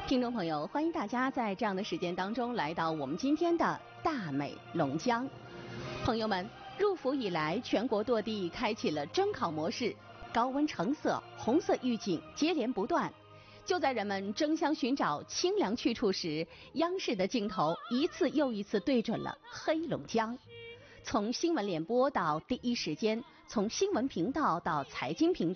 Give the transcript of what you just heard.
听众朋友，欢迎大家在这样的时间当中来到我们今天的大美龙江。朋友们，入伏以来，全国多地开启了征考模式，高温橙色、红色预警接连不断。就在人们争相寻找清凉去处时，央视的镜头一次又一次对准了黑龙江。从新闻联播到第一时间，从新闻频道到财经频道。